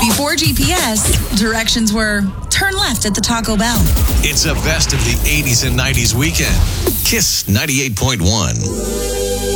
Before GPS, directions were turn left at the Taco Bell. It's a best of the 80s and 90s weekend. Kiss 98.1.